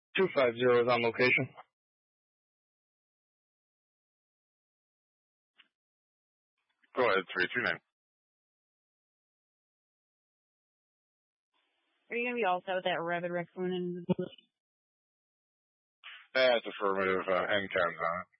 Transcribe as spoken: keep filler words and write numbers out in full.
two five zero is on location. Go ahead, three two nine. Are you going to be also at that rabid raccoon in the building? That's affirmative. Uh, N CAM's on it.